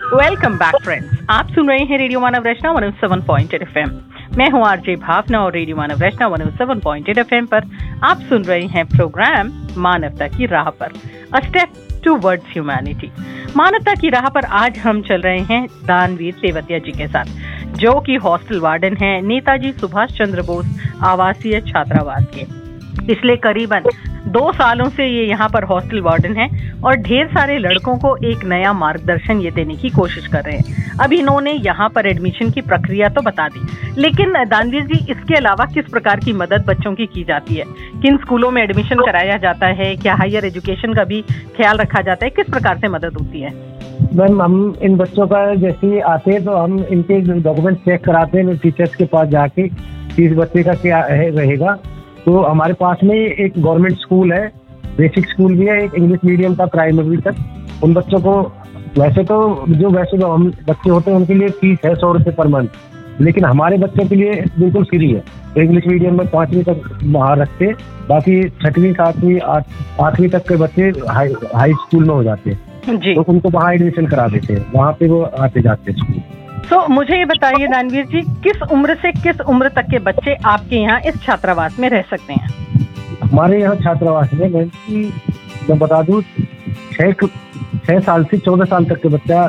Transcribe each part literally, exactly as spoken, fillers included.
Welcome back friends, आप सुन रहे हैं रेडियो मानव रचना one O seven point eight FM. मैं हूं आरजे भावना और रेडियो मानव रचना one O seven point eight FM पर आप सुन रहे हैं प्रोग्राम मानवता की राह पर, अ स्टेप टूवर्ड्स ह्यूमैनिटी। मानवता की राह पर आज हम चल रहे हैं दानवीर तेवतिया जी के साथ, जो कि हॉस्टल वार्डन हैं नेताजी सुभाष चंद्र बोस आवासीय छात्रावास के। पिछले करीबन दो सालों से ये यहाँ पर हॉस्टल वार्डन है और ढेर सारे लड़कों को एक नया मार्गदर्शन ये देने की कोशिश कर रहे हैं। अब इन्होंने यहाँ पर एडमिशन की प्रक्रिया तो बता दी, लेकिन दानवीर जी इसके अलावा किस प्रकार की मदद बच्चों की की जाती है? किन स्कूलों में एडमिशन कराया जाता है? क्या हायर एजुकेशन का भी ख्याल रखा जाता है? किस प्रकार से मदद होती है? मैम, हम इन बच्चों का जैसे ही आते हैं तो हम इनके डॉक्यूमेंट चेक कराते हैं टीचर्स के पास जाके कि इस बच्चे का क्या है रहेगा। तो हमारे पास में एक गवर्नमेंट स्कूल है, बेसिक स्कूल भी है, एक इंग्लिश मीडियम का प्राइमरी तक। उन बच्चों को वैसे तो जो वैसे जो हम बच्चे होते हैं उनके लिए फीस है सौ रुपये पर मंथ, लेकिन हमारे बच्चों के लिए बिल्कुल फ्री है। तो इंग्लिश मीडियम में पाँचवीं तक बाहर रखते हैं, बाकी छठवीं सातवीं आठ आठवीं तक के बच्चे हाई हाई स्कूल में हो जाते हैं जी। तो उनको वहाँ एडमिशन करा देते हैं, वहाँ पे वो आते जाते हैं स्कूल। तो so, मुझे ये बताइए दानवीर जी, किस उम्र से किस उम्र तक के बच्चे आपके यहाँ इस छात्रावास में रह सकते हैं? हमारे यहाँ छात्रावास में मैं मैं बता दूँ छह छह साल से चौदह साल तक के बच्चा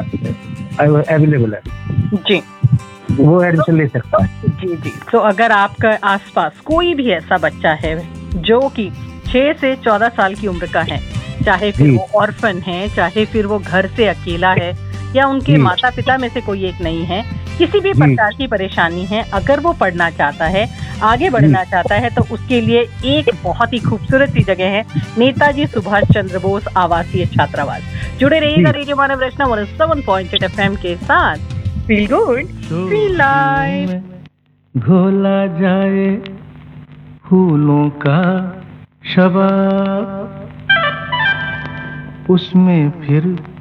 अवेलेबल है जी, वो एडमिशन ले सकता है जी जी। तो अगर आपका आसपास कोई भी ऐसा बच्चा है जो कि छह से चौदह साल की उम्र का है, चाहे फिर वो ऑर्फन है, चाहे फिर वो घर से अकेला है, या उनके माता पिता में से कोई एक नहीं है, किसी भी प्रकार की परेशानी है, अगर वो पढ़ना चाहता है, आगे बढ़ना चाहता है, तो उसके लिए एक बहुत ही खूबसूरत सी जगह है नेताजी सुभाष चंद्र बोस आवासीय छात्रावास। जुड़े रहिएगा रेडियो मानव रचना one O seven point eight FM के साथ। Feel good, feel live. घोला जाए फूलों का शबाब, उसमें फिर